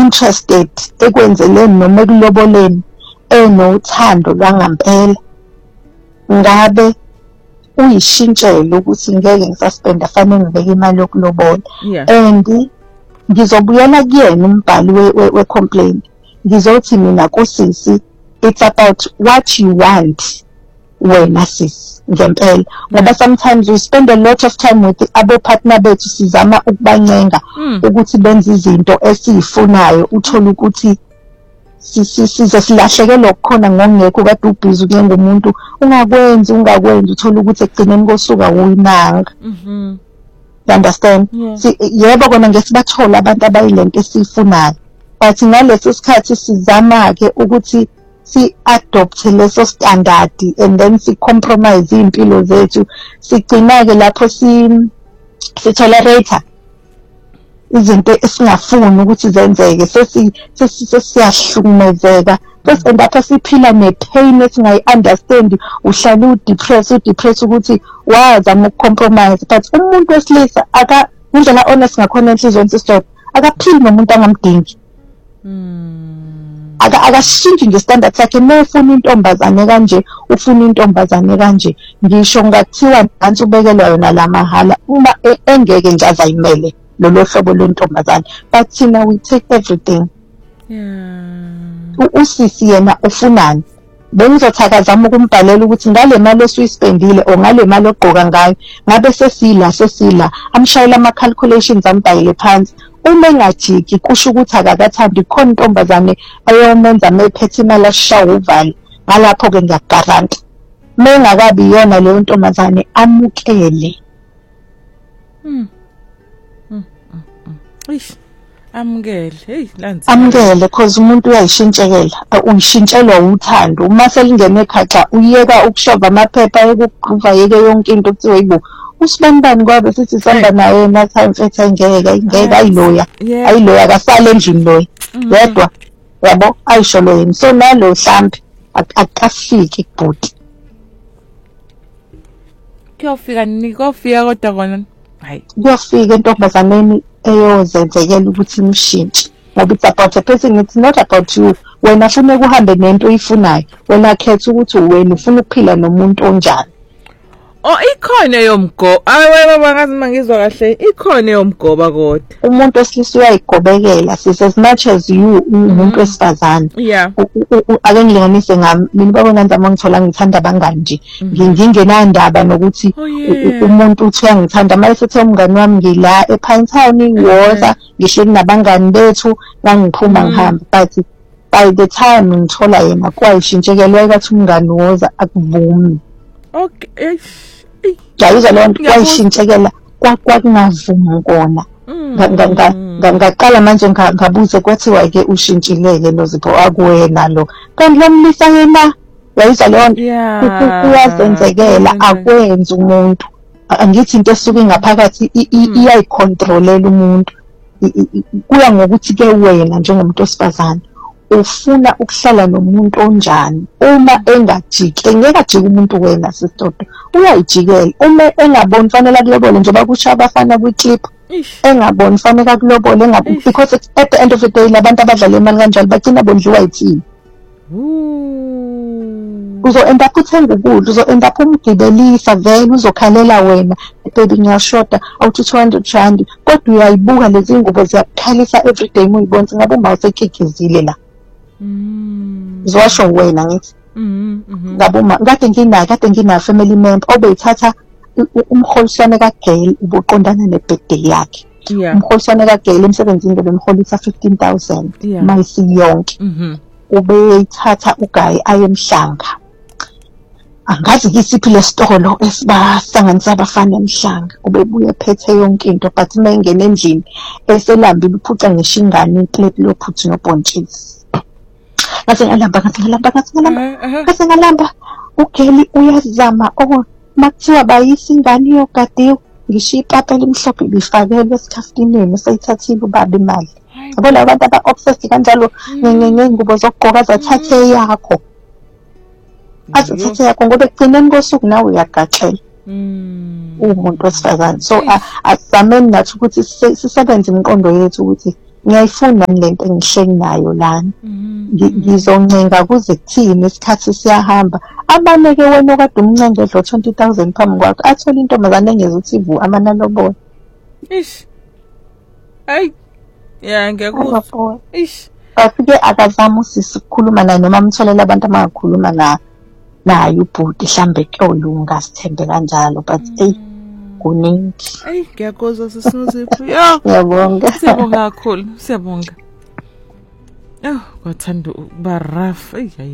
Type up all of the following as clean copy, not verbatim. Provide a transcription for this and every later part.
interested ekwenzeleni noma ekuloboleni enothando lwangampela, ngabe uyishintshela ukuthi ngeke ngisaspenda fanele ngibeke imali yokulobola. And ngizobuyela kuyena umbhali we-complaint, ngizothi mina kusisi, it's about what you want wena sisi ngempela, ngoba sometimes we spend a lot of time with abo partner bethu sizama ukubancenga ukuthi benze izinto esizifunayo, uthola ukuthi size silahlekelwa ukukhona ngokungekho kade ubhizi kuye ngumuntu ungakwenzi uthola ukuthi ekugcineni kosuka uyinanga. You understand? Yebo kona ngesibathola abantu abayilento esifunayo, but ngaleso sikhathi sizama ke ukuthi si-adopte leso standard and then si-compromise impilo zethu, sigcina ke lapho si-tolerate izinto esingafuni ukuthi zenzeke, sesiyahlukumezeka, and lapho siphila ne-pain esingayi-understand, uhlala udepress ukuthi wazama uku-compromise, but umuntu wesilisa indlela honest ngakhona enhlizweni sisidoda akaphili nomuntu angamdingi. Akashintshi nge-standard sakhe. Ufuna intombazane kanje, ufuna intombazane kanje, ngisho ngathiwa nansi ubekelwa yona la mahala uma engeke nje azayimele lolo hlobo lwentombazane, but thina we take everything. Usisi yena ufunani? Bengizothakazama ukumbhalela ukuthi ngale mali esiyispendile o ngale mali ogqoka ngayo ngabe sesila amshayela ama-calculations ambhayile phansi. Uma engajiki kusho ukuthi akakathandi, khona intombazane ayomenza mephethe imali ashawa uvalo. Ngalapho-ke ngiyakugaranta mengakabi yona leyo ntombazane amukele. Amukele, cause umuntu uyayishintshekela, uyishintshelwa uthando. Uma selingene ekhaxa uyeka ukushova amaphepha, ukugruva, yeke yonke into kuthiwa yibo usibanibani kwabe sithi sihamba naye nathi mfethu ngeke ayiloya kasale endlini loya yedwa, yabo ayisho lo yini. So nalo mhlambi akafiki kubhuti, kuyofika kodwa kona hayi kuyofika entombazaneni eyozenzekela ukuthi imshintshe, ngoba it's about a person, it's not about you. Wena ufuna kuhambe nento oyifunayo, wena khetha ukuthi wena ufuna ukuphila nomuntu onjani. Ikhona yomgoba baba ngazi mangizwa kahle, ikhona yomgoba kodwa umuntu wesilisa uyayigobekela sis, as much as you umuntu wesifazane. Ake ngilinganise ngami, mina babona ngizama ngithola ngithanda abangani nje, ngingenandaba nokuthi umuntu uthi uyangithanda. Manje sethe umngani wami ngila ePinetown iWoza, ngihleli nabangani bethu ngangiphuma ngihamba, but by the time ngithola yena kwayishintshekelwe ekathi umngani Woza akuvumi. Okay, yayizwa leyo nto kwayishintshekela kwakungavumi kona. Ngaqala manje ngabuze kwathiwa-ke ushintshileke Nozipho, akuwena lo, kanti lamlisa yena. Yayizwa leyo nto kuyazenzekela, akwenzi umuntu. Angithi into esuke ngaphakathi iyayicontrolela umuntu. Kuya ngokuthi-ke wena njengomuntu wesifazane ufuna ukuhlala nomuntu onjani. Uma engajiki, engeke ajike umuntu wena sisidoda, uyayijikela. Uma engaboni fanele akulobole njengoba kusho abafana kwi-clip, engaboni fanele akulobole, because at the end of the day labantu abadlala imali kanjalo bagcina bondliwa yithini. Uzo-enda up uthenga ukudla, uzo-enda up umgibelisa, vele uzokhalela wena, baby ngiyashoda awuthi 200 rand, kodwa uyayibuka lezi ngubo ziyakukhalisa everyday uma uyibona ngabe uma usekikizile la. Zwasho wena ngithi ngabuma kade nginayo family member obeyithatha umholiswane kaGail ubuqondana nebirthday yakhe. Umholiswane kaGail emsebenzini bemholisa 15,000 mayisi yonke. Ubeyithatha uGayi ayemhlanga, angazi kisiphi lesitolo esibahlanganisa abafana emhlanga. Ubebuye phethe yonke into, but uma ingena endlini eselambile uphuca ngeshingane iplate lophuthu nobhontshisi. Ngathi uGail uyazama makuthiwa bayisa ingane yogadiwe, ngisho ipapa elimhlophe lifakelwe esikhaftineni seyithathile ubaba imali. Yabona abantu aba-obsessed kanjalo ngengubo zokugqoka, azathathe yakho ngoba ekugcineni kosuku nawe uyagaxela umuntu wesifazane. So asameni nathi ukuthi sisebenze imiqondo yethu ukuthi ngiyayifuna lento engihleli nayo lana ngizoncenga kuze kuthini isikhathi siyahamba abaneke wena okade umncengedlo 20,000 phambi kwakho athola intombazane engeza uthi vu amanalobola ish ay ya ngiyakuzwa ish bafike akazama usisi ukukhuluma naye noma amtholela abantu abangakhuluma naye ubhuti mhlambe kuyolunga sithembe kanjalo but kuningi ngiyakuzwa sisinozipho yo ngiyabonga siyabonga kakhulu siyabonga kwathanda ukuba rough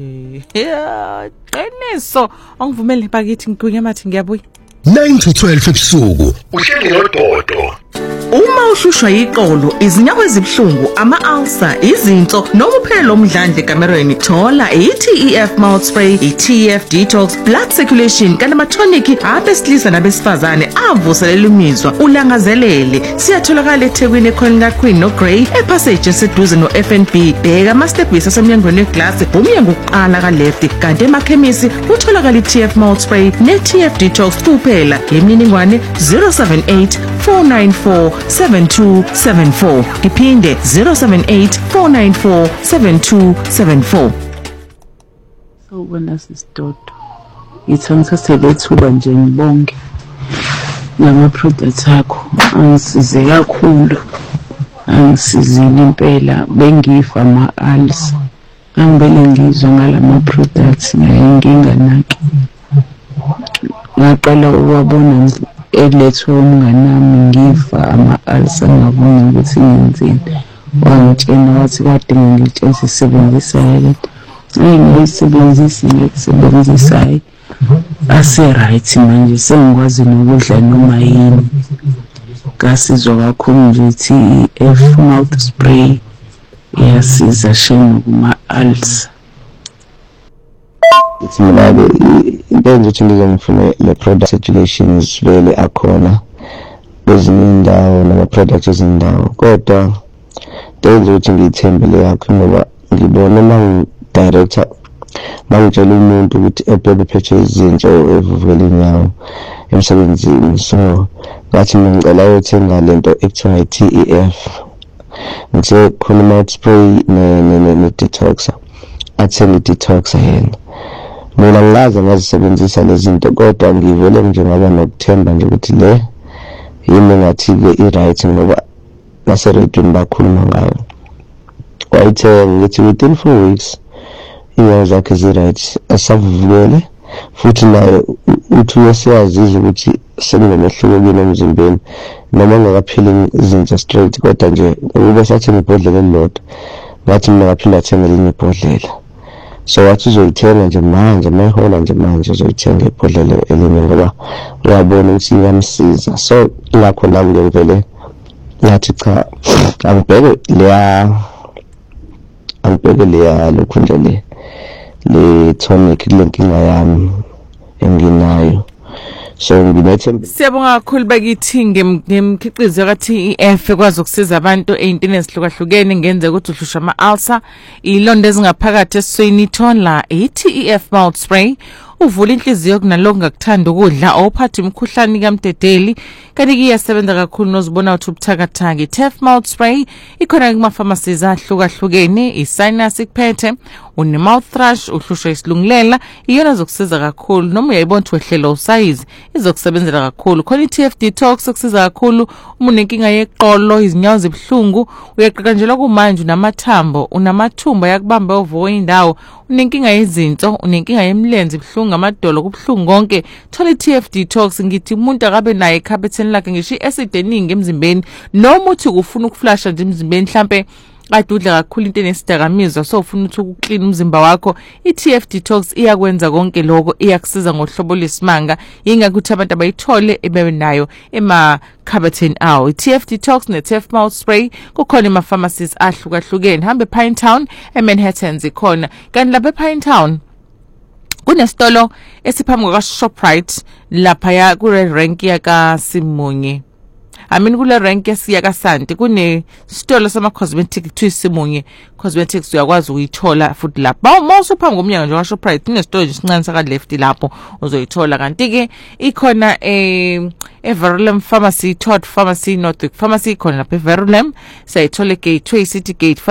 ya qiniso angivumeli bakithi ngikunya mathi ngiyabuya 9 to 12 ebusuku uhleli noDodo. Uma ushushwa iqolo, izinyawo ezibhlungu, ama-ulcer, izinso, noma uphelo omdlandla ekamerweni, thola i-TEF mouth spray, i-TEF detox, blood circulation, kanti ama-tonic abesilisa nabesifazane avuselela imizwa, ulangazelele. Siyatholakala eThekwini ekhona kaQueen noGrey, ePassage eseduze no-FNB. Bheka ama-stepwisi asemnyangweni weglass, umnyango wokuqala ka-left, kanti emakhemisi utholakala i-TEF mouth spray ne-TEF detox kuphela. Imininingwane 078 494 7274 iphinde 078 494 7274. Sawubona sisidodo, ngithi ngisasele ethuba nje ngibonge nama products akho angisize kakhulu, angisizile impela bengifa ama-ulcer angibele ngizwa ngalama products ngayinkinga naki ngaqala ukuwabona elethwe umnganami ngifa ama-ulcer ngabona ukuthi ngenzeni wangitshena wathi kade ngilitshela sisebenzisayo ngiyisebenzisi ngikusebenzisayo ase-right manje sengikwazi nokudla noma yini ngasizwa kakhulu nje TEF mouth spray iyasiza shame kuma-ulcer. It's mina-ke into enje ukuthi ngizongifuna le product education vele akhona kwezinye indawo nama-products ezindawo kodwa ndenze ukuthi ngiyithembele yakho ngoba ngibona uma ngidirector mangitshela umuntu ukuthi ebephethe izinto evuvukela inyawo emsebenzini so ngathi mina ngicela uyothenga lento ekuthiwa i-TEF ngithe khona i-mouth spray ne-detoxer athenge i-detoxer yena mina ngilazi ngazisebenzisa lezi zinto kodwa ngivele nje ngaba nokuthemba nje ukuthi le yini ngathi-ke i-right ngoba naseredweni bakhuluma ngayo wayithenga ngithi within 4 weeks inyawo zakhe zi-right asavuvukele futhi naye uthi uyasiyazizwa ukuthi sekunomehluko kini emzimbeni noma ngakapheli izinto straight kodwa nje ube sathenga ibhodlela elilodwa ngathi mina ngaphinda athenga elinye ibhodlela so wathi uzoyithenga nje manje mayihola nje manje uzoyithenga ibhodlela elinye ngoba uyabona ukuthi iyamsiza so lakho nami ngivele ngathi cha angibheke leya lokhu nje le tonic kule nkinga yami enginayo so nginethemba. Siyabonga kakhulu bakithi ngemkhiqizo ka-TEF ekwazi ukusiza abantu ey'ntini ezihlukahlukene ngenzeka ukuthi uhlushwa ama-ulcer, ilonda ezingaphakathi esiswini, thola i-TEF mouth spray uvula inhliziyo kunalokho ngakuthanda ukudla ophatha imikhuhlane kamdedeli kanti iyasebenza kakhulu nozibona ukuthi ubuthakathaka. i-TEF mouth spray ikhona kuma-pharmacies ahlukahlukene, i-sinus ikuphethe, une-mouth thrush, uhlushwa isilungulela, iyona zokusiza kakhulu noma uyayibona ukuthi wehlelwa usayizi izokusebenzela kakhulu. Khona i-TEF detox okusiza kakhulu uma unenkinga yeqolo, izinyawo zibuhlungu, uyaqeqanjelwa kumanje unamathambo, unamathumba yakubamba ovuka indawo, unenkinga yezinso, unenkinga yemlenze ibuhlungu, amadolo kubuhlungu konke, thola i-TEF detox. Ngithi umuntu akabe naye ekhabetheni lakhe ngisho i-acid eningi emzimbeni noma uthi ufuna ukuflasha nje emzimbeni mhlambe kade udla kakhulu into enesidakamizwa so ufuna ukuthi ukuclean umzimba wakho, i-TEF detox iyakwenza konke lokho, iyakusiza ngohlobo lesimanga. Yingakho ukuthi abantu abayithole ebe nayo emakhabetheni awo. i-TEF detox ne-TEF mouth spray kukhona ema-pharmacies ahlukahlukene. Hambe ePinetown eManhattan zikhona, kanti lapha ePinetown kunesitolo esiphambi kwa-Shoprite laphaya kure rank yaka Simunye. I mean kule rank yasiya kaSanti kune sitolo sama cosmetic kuthiwa Simunye cosmetics uyakwazi uyithola futhi lapho mawusuphambi ngomnyango nje waShoprite kunesitolo nje sincane saka left lapho uzoyithola kanti ke ikhona Verulam Pharmacy, Todd Pharmacy, Northwick Pharmacy khona lapha eVerulam sayithola Gateway City Gate